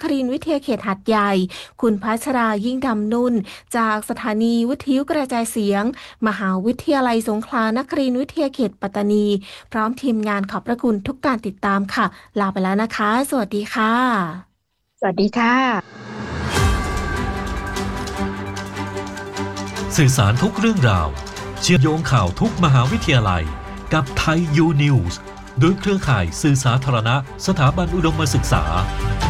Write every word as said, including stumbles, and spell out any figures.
ครินทร์วิทยาเขตหาดใหญ่คุณพัชรายิ่งดำนุ่นจากสถานีวิทยุกระจายเสียงมหาวิทยาลัยสงขลานครินทร์วิทยาเขตปัตตานีพร้อมทีมงานขอบพระคุณทุกการติดตามค่ะลาไปแล้วนะคะสวัสดีค่ะสวัสดีค่ะสื่อสารทุกเรื่องราวเชื่อมโยงข่าวทุกมหาวิทยาลัยกับไทยยูนิวส์โดยเครือข่ายสื่อสาธารณะสถาบันอุดมศึกษา